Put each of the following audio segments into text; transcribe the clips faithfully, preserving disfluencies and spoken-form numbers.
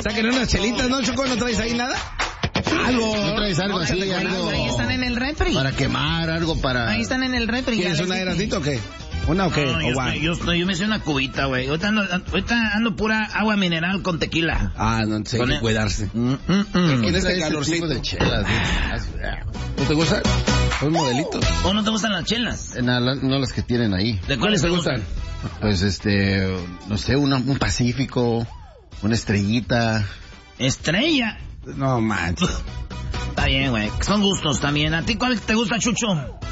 Saquen unas chelitas, ¿no, Choco? ¿No traes ahí nada? Algo. ¿No traes algo así? Ahí, Algo ahí están en el refri. para quemar, algo para... Ahí están en el refri. ¿Quieres una Erasnito o qué? ¿Una o qué? No, yo, ¿O estoy, yo, estoy, yo me hice una cubita, güey. Ahorita ando, ahorita ando pura agua mineral con tequila. Ah, no sé, hay que cuidarse. Mm, mm, mm. En este Traes calorcito. de chelas, ¿No te gusta? Son modelitos. ¿O no te gustan las chelas? no, no las que tienen ahí. ¿De cuáles te gustan? Pues este, no sé, una, un Pacífico, una estrellita. Estrella. No manches. Está bien, güey. Son gustos también. ¿A ti cuál te gusta, Chucho?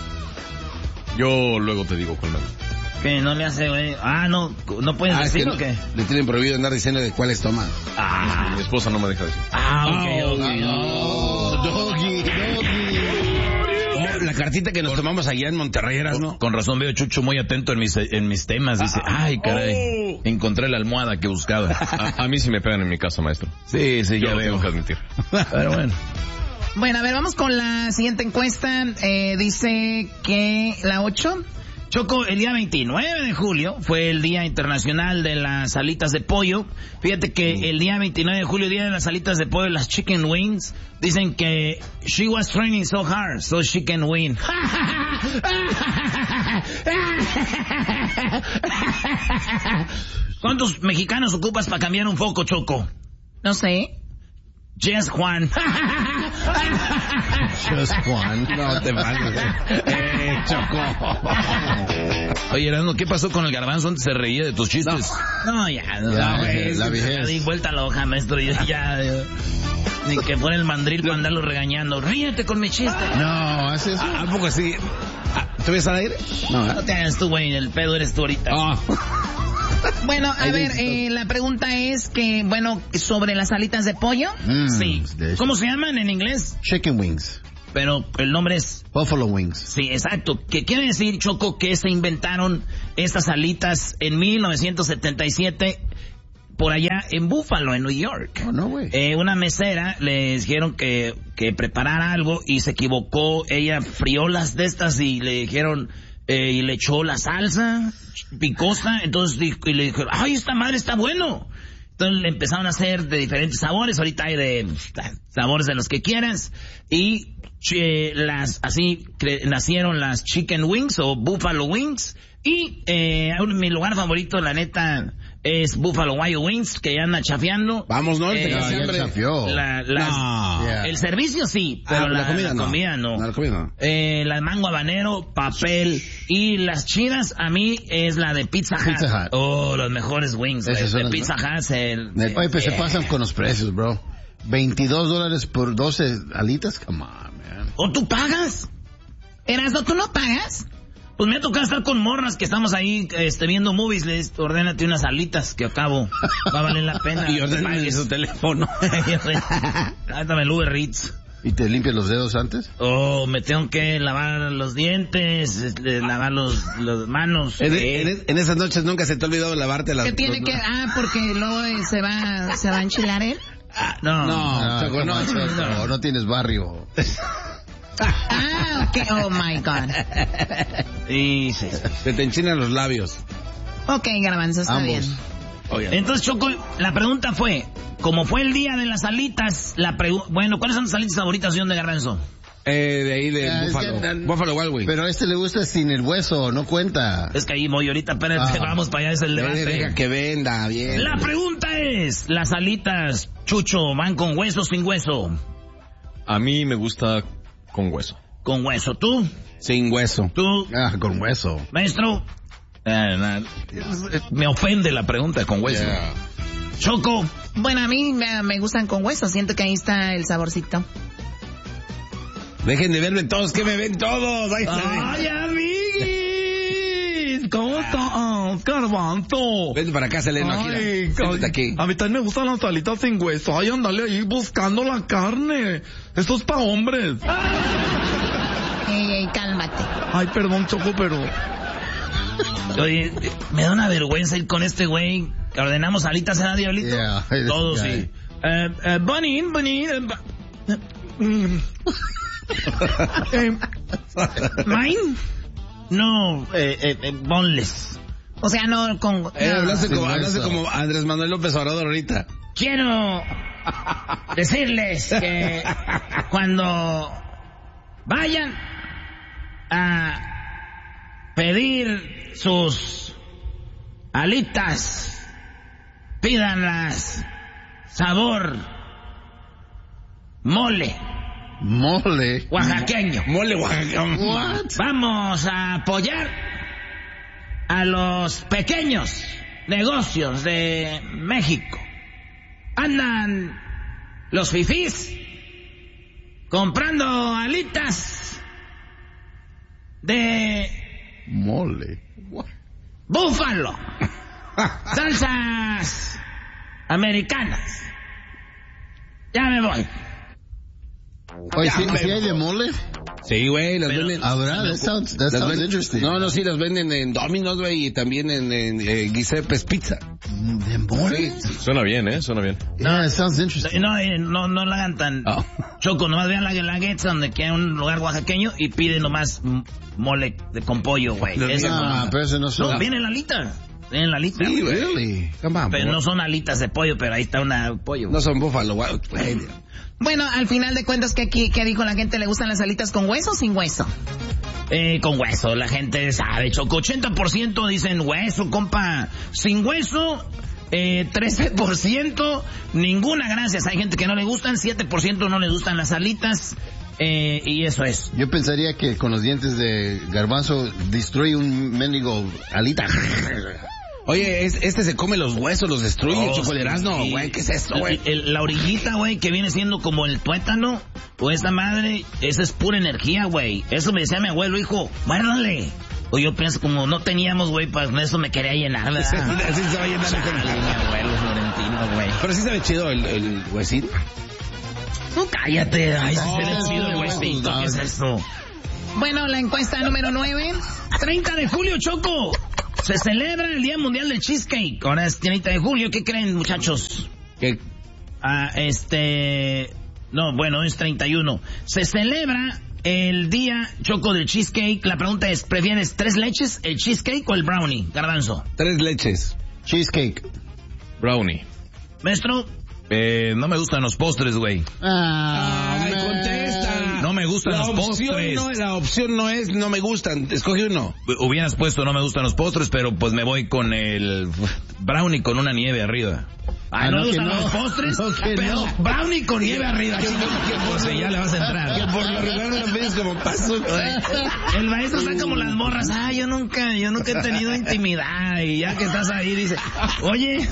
Yo luego te digo cuál me gusta. Que no le hace, güey. Ah, no, no puedes Ah, es que decir no, o qué. le tienen prohibido andar diciendo de cuáles toman. Ah, Mi esposa no me deja decir. ah, ok, Oh, ok. no, doggy, doggy. Oh, la cartita que nos tomamos allá en Monterrey, eras, ¿no? Con razón veo a Chucho muy atento en mis, en mis temas. Dice, ay, caray, encontré la almohada que buscaba. A, a mí sí me pegan en mi casa, maestro. Sí, sí, Yo ya lo veo. tengo que admitir. Pero bueno. Bueno, a ver, vamos con la siguiente encuesta. Eh, dice que la ocho. Choco, el día veintinueve de julio fue el Día Internacional de las Alitas de Pollo. Fíjate que el día veintinueve de julio, Día de las Alitas de Pollo, las chicken wings, dicen que she was training so hard, so she can win. ¿Cuántos mexicanos ocupas para cambiar un foco, Choco? No sé. Yes, Juan. Just Juan. No te pases. Eh, Choco. Oye, Erasmo, ¿qué pasó con el garbanzo? Antes se reía de tus chistes. No, ya, no, Ya, no, vejez, la ya vejez. di vuelta a la hoja, maestro, y ya, ya, ni que fuera el mandril para andarlo regañando. Ríete con mi chiste. No, haces eso. ¿A, a poco así? Ah, ¿tú ves al aire? No, No ¿eh? te hagas tú, güey, el pedo eres tú ahorita. Ah. Bueno, a Ahí ver, dice eh, la pregunta es que, bueno, sobre las alitas de pollo. Mm, Sí. de- ¿Cómo se llaman en inglés? Chicken wings. Pero el nombre es... Buffalo wings. Sí, exacto. ¿Qué quiere decir, Choco, que se inventaron estas alitas en mil novecientos setenta y siete por allá en Buffalo, en New York? Oh, no, güey. Eh, una mesera le dijeron que, que preparara algo y se equivocó. Ella frió las de estas y le dijeron... Eh, y le echó la salsa picosa, entonces dijo, y le dijeron, ¡ay, esta madre está bueno! Entonces le empezaron a hacer de diferentes sabores, ahorita hay de sabores de los que quieras, y eh, las así cre- nacieron las chicken wings o buffalo wings, y eh, mi lugar favorito, la neta, es Buffalo Wild Wings, que ya anda chafeando. Vamos, ¿no? Eh, Te No, quedas ya hambre. chafió. La, las- No. Yeah. El servicio sí, pero Ah, la, la comida la no. comida no. No, la comida no. Eh, la de mango habanero, papel, y las chidas a mí es la de Pizza Hut. Pizza Hut. Oh, los mejores wings, güey, Esas son de las- Pizza Hut. El, Neta. Oye, pues se eh, pasan con los precios, bro. veintidós dólares por doce alitas. Come on, man. ¿O tú pagas? Erasmo, ¿tú no pagas? Pues me ha tocado estar con morras que estamos ahí este, viendo movies, les ordénate unas alitas que acabo, va a valer la pena. Y ordenen su teléfono. Dame el Uber Eats. ¿Y te limpias los dedos antes? Oh, me tengo que lavar los dientes, este, lavar los, los manos. En, eh. en- en esas noches nunca se te ha olvidado lavarte las... ¿Qué tiene los- que...? Ah, porque luego eh, se va, se va a enchilar él. Ah, no, No, Ah, Choco, come no, on, Choco, no. no tienes barrio. Ah, ok. Oh, my God. Sí, sí. Se te enchinan los labios. Ok, Garbanzo, está Ambos. bien. Oigan. Entonces, Choco, la pregunta fue, como fue el día de las alitas, la pregu- bueno, ¿cuáles son tus alitas favoritas, señor de Garbanzo? Eh, de ahí de Ah, es Buffalo. que- Buffalo Wild Wing. Pero a este le gusta sin el hueso, no cuenta. Es que ahí voy ahorita, espérate, Ah. vamos para allá, es el Eh, debate. deja que venda, bien. La pregunta es, ¿las alitas, Chucho, van con hueso o sin hueso? A mí me gusta con hueso. Con hueso. ¿Tú? Sin hueso. ¿Tú? Ah, con hueso. Maestro. Eh, na- me ofende la pregunta con hueso. Yeah. Choco. Bueno, a mí me, me gustan con hueso. Siento que ahí está el saborcito. Dejen de verme todos, que me ven todos. Ahí está. ¡Ay, amiguis! ¿Cómo estás, Garbanzo? Vente para acá, Seleno, aquí. Ay, Siéntate aquí. A mí también me gustan las alitas sin hueso. Ay, andale ahí buscando la carne. Eso es pa' hombres. Ey, ey, cálmate. Ay, perdón, Choco, pero... Oye, me da una vergüenza ir con este güey. Que ordenamos alitas, ¿eh, Diablito? Yeah, Todos, this sí. guy. Eh, eh, Bunny, Bunny... eh, ba- Mm. Eh, ¿Mine? No, eh, eh, eh, boneless. O sea, no con... Eh, no. hablaste, Sin como, hablaste hueso. como Andrés Manuel López Obrador ahorita. Quiero decirles que cuando vayan a pedir sus alitas, pídanlas sabor mole Mole. oaxaqueño. Mole Oaxaca. What? Vamos a apoyar a los pequeños negocios de México. Andan los fifís comprando alitas de Mole. What? búfalo, salsas americanas. Ya me voy. Oye, ¿sí, ¿sí hay de mole? Sí, güey, las Pero- venden. ¿Habrá? That sounds, that las sounds ven- interesting. No, no, sí, las venden en Domino's, güey, y también en, en eh, Giuseppe's Pizza. ¿De mole? Suena bien, ¿eh? Suena bien. Yeah, it sounds interesting. No, eh, no, no la hagan tan Oh. choco, nomás vean la guelaguetza donde queda un lugar oaxaqueño y piden nomás mm, mole de, con pollo, güey. No, Esa es Ah, buena. pero eso no son... No, viene la alita. Viene la alita. Sí, güey. Really? Come on, Pero boy. no son alitas de pollo, pero ahí está una pollo. No son búfalo, güey. Bueno, al final de cuentas, ¿qué, qué, qué dijo la gente? ¿Le gustan las alitas con hueso o sin hueso? Eh, con hueso, la gente sabe, Choco. ochenta por ciento dicen hueso, compa. Sin hueso, eh, trece por ciento, ninguna gracias. Hay gente que no le gustan, siete por ciento no le gustan las alitas. Eh, y eso es. Yo pensaría que con los dientes de garbanzo destruye un mendigo alita. Oye, es- este se come los huesos, los destruye, Oh, chocoleras, no, sí. güey, ¿qué es esto, güey? El- el- la orillita, güey, que viene siendo como el tuétano, o esa madre, esa es pura energía, güey. Eso me decía mi abuelo, hijo, muérdale. O yo pienso, como no teníamos, güey, pues eso me quería llenar, ¿verdad? Así se va a llenar de Chale, mi abuelo Florentino, güey. Pero sí sabe chido el, el huesito. Tú cállate, ay, se ve No, chido el no, huesito, no. ¿qué es eso? Bueno, la encuesta número nueve. treinta de julio, Choco. Se celebra el Día Mundial del Cheesecake. Ahora es treinta de julio, ¿qué creen, muchachos? Que Ah, este... No, bueno, es treinta y uno. Se celebra el día, Choco, del cheesecake. La pregunta es, ¿prefieres tres leches, el cheesecake o el brownie, Garbanzo? tres leches. Cheesecake. Brownie. Maestro, Eh, no me gustan los postres, güey. Ah, Ay, man. contesta. No me gustan La los opción postres. no, la opción no es no me gustan, escoge uno. Hubieras puesto no me gustan los postres, pero pues me voy con el brownie con una nieve arriba. ah, Ah, no, no, me que gustan no. los postres, No, que pero no. brownie con nieve arriba. Pues sí, ya le vas a entrar. Que por lo regular lo pides como paso. El maestro está como las morras. Ah, yo nunca, yo nunca he tenido intimidad. Y ya que estás ahí, dice, oye,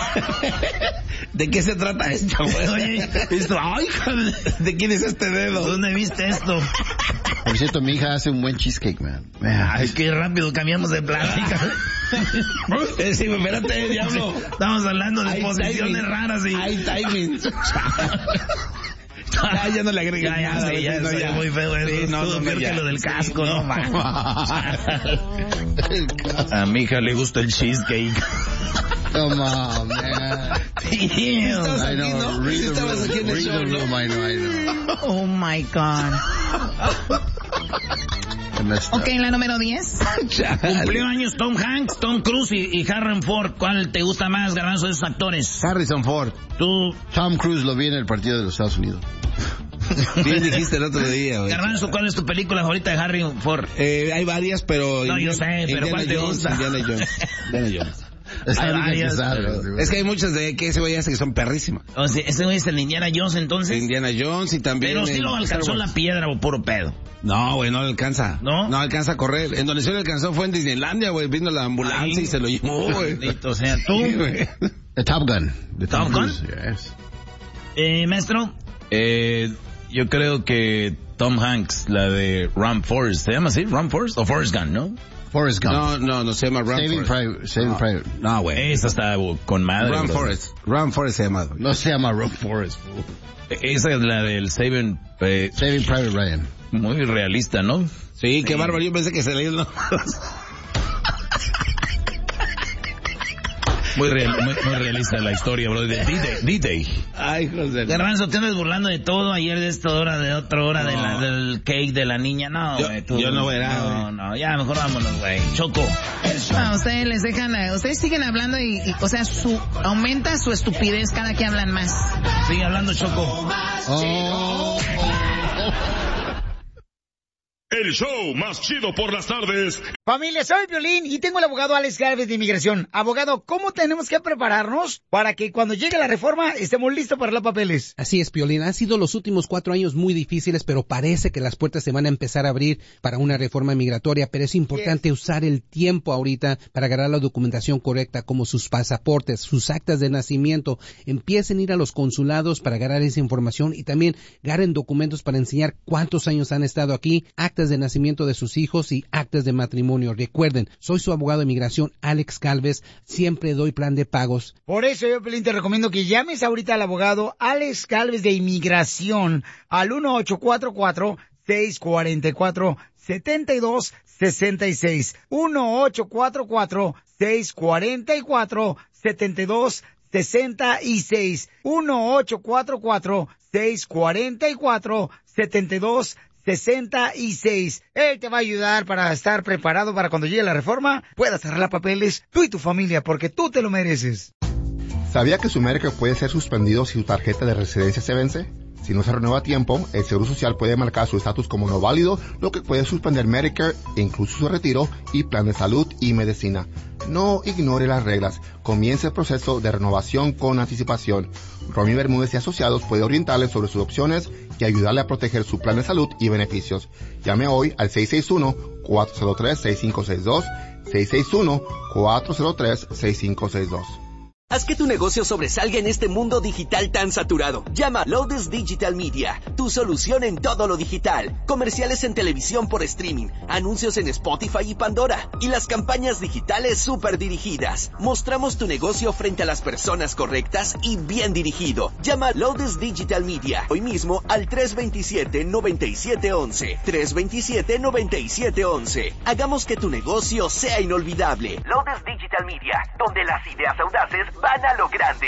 ¿De qué se trata esto, güey? oye, Esto, ay, joder, ¿de quién es este dedo? ¿dónde viste esto? Por cierto, mi hija hace un buen cheesecake, man. Man. Ay, qué rápido cambiamos de plática. Eh, sí, espérate, diablo. Estamos hablando de Hay posiciones timing. raras y... Hay timing. Ya, ya no le agregué Ya, ya, nada. sí, ya, no, soy muy feo eso. Sí, no, Todo no, peor ya. que lo del Sí, casco, ¿no? A mi hija le gusta el cheesecake. Come on, man. Estabas I aquí, know. ¿no? Read Sí the estabas room. aquí en el Read show, the ¿no? room. I know, I know. Oh my God. I messed Ok, up. la número diez. Cumplió años Tom Hanks, Tom Cruise y, y Harrison Ford. ¿Cuál te gusta más, Garbanzo, de esos actores? Harrison Ford. Tú, Tom Cruise lo vi en el partido de los Estados Unidos. Bien dijiste el otro día, güey. Garbanzo, ¿cuál es tu película favorita de Harrison Ford? Eh, hay varias, pero... No, yo sé, pero Indiana ¿cuál te Jones, gusta? Indiana Jones. Indiana Jones. Es la Hay única que varias, sabe, pero- güey. Es que hay muchas de que ese güey hace que son perrísimas. O sea, ese güey es el Indiana Jones, entonces. Indiana Jones y también... Pero sí en lo alcanzó Star la Wars. piedra o puro pedo. No, güey, no le alcanza. ¿No? No alcanza a correr. En donde se le alcanzó fue en Disneylandia, güey. Vino la ambulancia Ay. y se lo llevó, güey. Maldito, o sea, tú, Sí, güey. The Top Gun. The Top Gun? Cruise, yes. eh, maestro, Eh, yo creo que Tom Hanks, la de Ram Forrest, ¿se llama así? ¿Ram Forrest? O Forrest Gump, ¿no? Forrest Gump. No, no, no se llama Run Saving Forest. Private. Saving No. Private. No, güey. Esa está uh, con madre. Run bro. Forest. Run Forest se llama. No se llama Run Forest. fool. Esa es la del Saving, eh, Saving Private Ryan. muy realista, ¿no? Sí, qué bárbaro. Yo pensé que se leía el nombre. Muy, real, muy, muy realista la historia, bro, de D-Day. Ay, José. Garbanzo, te andas burlando de todo. Ayer de esta hora, de otra hora, no. de la, del cake de la niña. No, yo, güey. Tú, yo no verá, No, güey. no, ya, mejor vámonos, güey. Choco. No, ustedes les dejan, ustedes siguen hablando y, y, o sea, su aumenta su estupidez cada que hablan más. Sigue hablando, Choco. Oh. El show más chido por las tardes. Familia, soy Piolín y tengo el abogado Alex Gálvez de Inmigración. Abogado, ¿cómo tenemos que prepararnos para que cuando llegue la reforma estemos listos para los papeles? Así es, Piolín. Han sido los últimos cuatro años muy difíciles, pero parece que las puertas se van a empezar a abrir para una reforma migratoria. Pero es importante yes. usar el tiempo ahorita para agarrar la documentación correcta, como sus pasaportes, sus actas de nacimiento. Empiecen a ir a los consulados para agarrar esa información y también agarren documentos para enseñar cuántos años han estado aquí, actas de nacimiento de sus hijos y actas de matrimonio. Recuerden, soy su abogado de inmigración, Alex Gálvez. Siempre doy plan de pagos. Por eso yo, Pelín, te recomiendo que llames ahorita al abogado Alex Gálvez de Inmigración al uno ocho cuatro cuatro, seis cuatro cuatro, siete dos seis seis. uno ocho cuatro cuatro, seis cuatro cuatro, siete dos seis seis. uno ocho cuatro cuatro, seis cuatro cuatro, siete dos sesenta y seis. Él te va a ayudar para estar preparado para cuando llegue la reforma, puedas arreglar papeles, tú y tu familia, porque tú te lo mereces. ¿Sabía que su Medicare puede ser suspendido si su tarjeta de residencia se vence? Si no se renueva a tiempo, el Seguro Social puede marcar su estatus como no válido, lo que puede suspender Medicare, incluso su retiro y plan de salud y medicina. No ignore las reglas. Comience el proceso de renovación con anticipación. Romy Bermúdez y Asociados puede orientarle sobre sus opciones y ayudarle a proteger su plan de salud y beneficios. Llame hoy al seis seis uno, cuatro cero tres, seis cinco seis dos, seis seis uno, cuatro cero tres, seis cinco seis dos. Haz que tu negocio sobresalga en este mundo digital tan saturado. Llama a Loudest Digital Media, tu solución en todo lo digital. Comerciales en televisión por streaming, anuncios en Spotify y Pandora, y las campañas digitales súper dirigidas. Mostramos tu negocio frente a las personas correctas y bien dirigido. Llama a Loudest Digital Media hoy mismo al tres dos siete, nueve siete uno uno. tres dos siete, nueve siete uno uno. Hagamos que tu negocio sea inolvidable. Loudest Digital Media, donde las ideas audaces van a lo grande.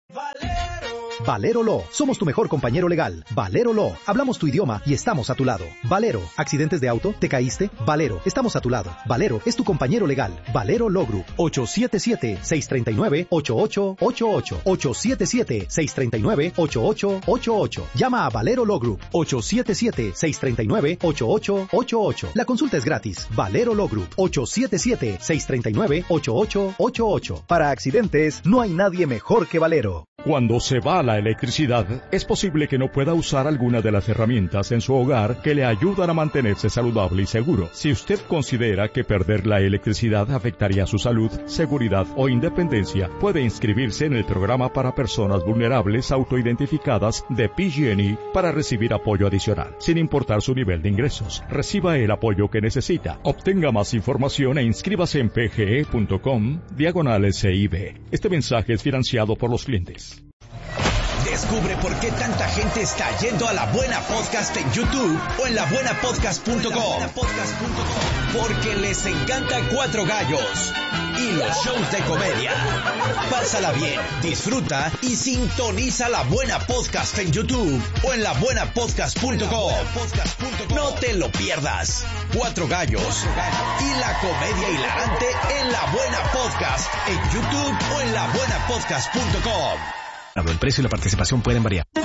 Valero Law, somos tu mejor compañero legal. Valero Law, hablamos tu idioma y estamos a tu lado. Valero, accidentes de auto, te caíste, Valero, estamos a tu lado. Valero es tu compañero legal. Valero Law Group, ocho siete siete, seis tres nueve, ocho ocho ocho ocho, ocho siete siete, seis tres nueve, ocho ocho ocho ocho. Llama a Valero Law Group, ocho siete siete, seis tres nueve, ocho ocho ocho ocho. La consulta es gratis. Valero Law Group, ocho siete siete, seis tres nueve, ocho ocho ocho ocho. Para accidentes, no hay nadie mejor que Valero. Cuando se va la electricidad, es posible que no pueda usar alguna de las herramientas en su hogar que le ayudan a mantenerse saludable y seguro. Si usted considera que perder la electricidad afectaría su salud, seguridad o independencia, puede inscribirse en el programa para personas vulnerables autoidentificadas de P G and E para recibir apoyo adicional, sin importar su nivel de ingresos. Reciba el apoyo que necesita. Obtenga más información e inscríbase en pge.com diagonal S I B. Este mensaje es financiado por los clientes. Descubre por qué tanta gente está yendo a La Buena Podcast en YouTube o en la buena podcast punto com. Porque les encanta Cuatro Gallos y los shows de comedia. Pásala bien, disfruta y sintoniza La Buena Podcast en YouTube o en la buena podcast punto com. No te lo pierdas. Cuatro Gallos y la comedia hilarante en La Buena Podcast en YouTube o en la buena podcast punto com. El precio y la participación pueden variar.